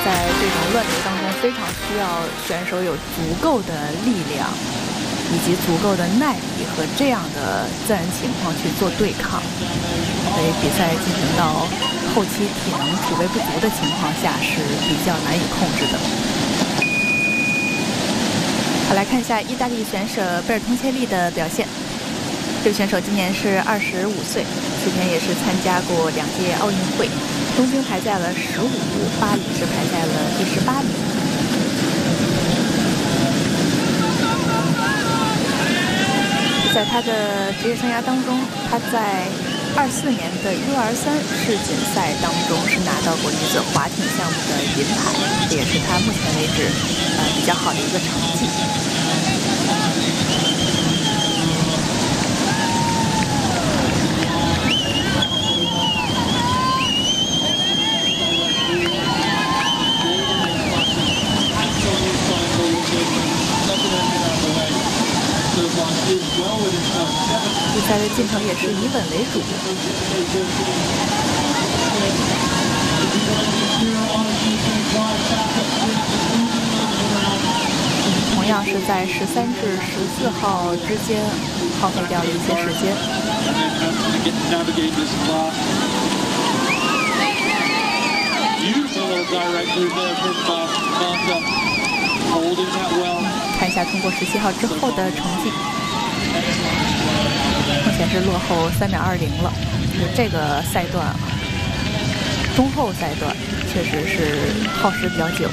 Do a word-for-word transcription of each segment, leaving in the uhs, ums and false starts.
在这种乱流当中，非常需要选手有足够的力量，以及足够的耐力和这样的自然情况去做对抗。所以比赛进行到后期体能储备不足的情况下是比较难以控制的。好，来看一下意大利选手贝尔通切利的表现。这位选手今年是二十五岁，之前也是参加过两届奥运会，东京排在了十五，巴黎是排在了第十八名。在他的职业生涯当中，他在二四年的 U 二三世锦赛当中是拿到过女子划艇项目的银牌，这也是他目前为止呃比较好的一个成绩。比赛的进程也是以稳为主。同样是在十三至十四号之间耗费掉了一些时间。看一下通过十七号之后的成绩，目前是落后三点二零了。这个赛段啊，中后赛段确实是耗时比较久。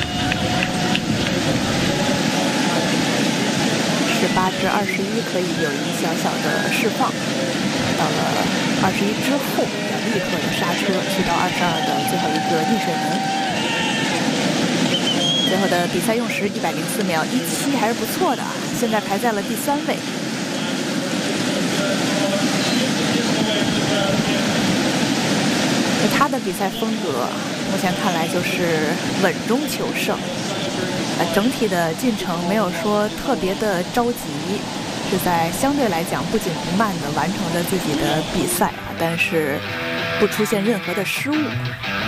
十八至二十一可以有一小小的释放，到了二十一之后要立刻的刹车，去到二十二的最后一个逆水门。最后的比赛用时一百零四秒一七，还是不错的，现在排在了第三位。他的比赛风格目前看来就是稳中求胜，呃，整体的进程没有说特别的着急，是在相对来讲不紧不慢的完成着自己的比赛，但是不出现任何的失误。